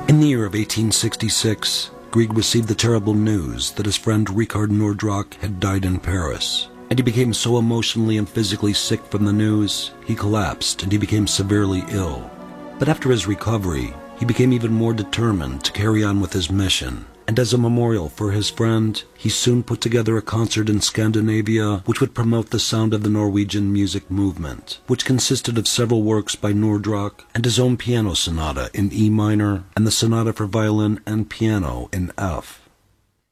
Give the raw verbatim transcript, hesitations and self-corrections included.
In the year of eighteen sixty-six, Grieg received the terrible news that his friend Richard Nordrock had died in Paris, and he became so emotionally and physically sick from the news, he collapsed and he became severely ill. But after his recovery, he became even more determined to carry on with his mission, and as a memorial for his friend, he soon put together a concert in Scandinavia which would promote the sound of the Norwegian music movement, which consisted of several works by Nordrock and his own piano sonata in E minor and the sonata for violin and piano in F.